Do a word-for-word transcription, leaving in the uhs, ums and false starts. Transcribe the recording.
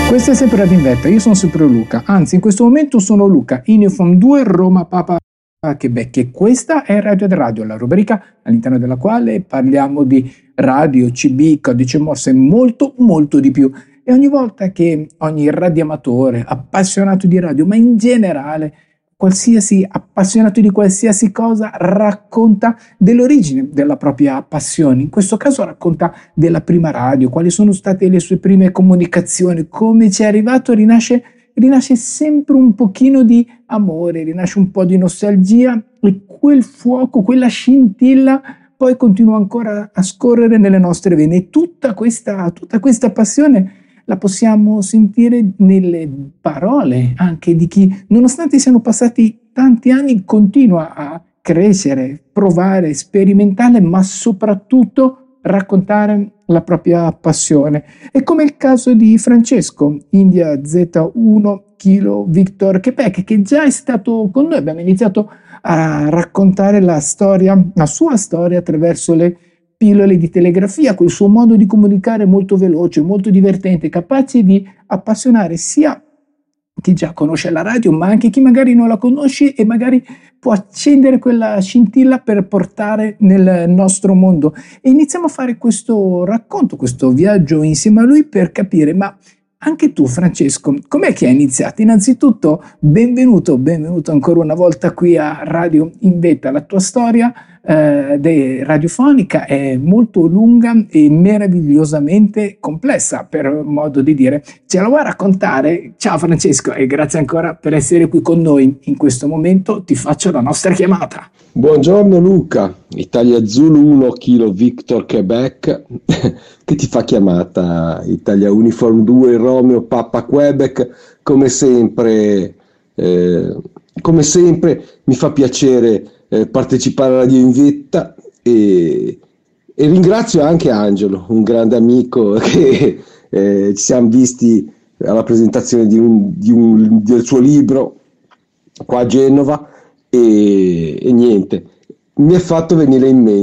Questo è sempre Radio Invetta, io sono sempre Luca, anzi in questo momento sono Luca, in Eufom due, Roma, Papa, Quebec, e questa è Radio del Radio, la rubrica all'interno della quale parliamo di radio, C B, codice Morse e molto molto di più. E ogni volta che ogni radioamatore, appassionato di radio, ma in generale qualsiasi appassionato di qualsiasi cosa, racconta dell'origine della propria passione, in questo caso racconta della prima radio, quali sono state le sue prime comunicazioni, come ci è arrivato, rinasce, rinasce sempre un pochino di amore, rinasce un po' di nostalgia, e quel fuoco, quella scintilla poi continua ancora a scorrere nelle nostre vene. E tutta questa, tutta questa passione la possiamo sentire nelle parole anche di chi, nonostante siano passati tanti anni, continua a crescere, provare, sperimentare, ma soprattutto raccontare la propria passione. È come il caso di Francesco, India Z uno Kilo Victor Quebec, che già è stato con noi. Abbiamo iniziato a raccontare la storia, la sua storia attraverso le pillole di telegrafia, quel suo modo di comunicare molto veloce, molto divertente, capace di appassionare sia chi già conosce la radio, ma anche chi magari non la conosce e magari può accendere quella scintilla per portare nel nostro mondo. E iniziamo a fare questo racconto, questo viaggio insieme a lui per capire, ma anche tu, Francesco, com'è che hai iniziato? Innanzitutto, benvenuto, benvenuto ancora una volta qui a Radio Invetta. La tua storia eh, de radiofonica è molto lunga e meravigliosamente complessa, per modo di dire. Ce la vuoi raccontare? Ciao Francesco, e grazie ancora per essere qui con noi. In questo momento ti faccio la nostra chiamata. Buongiorno Luca, Italia Zulu uno Kilo Victor Quebec, che ti fa chiamata, Italia Uniform due Romeo Papa Quebec. Come sempre, eh, come sempre mi fa piacere eh, partecipare a Radio Invetta, e, e ringrazio anche Angelo, un grande amico che eh, ci siamo visti alla presentazione di un, di un, del suo libro qua a Genova. E, e niente, mi è fatto venire in mente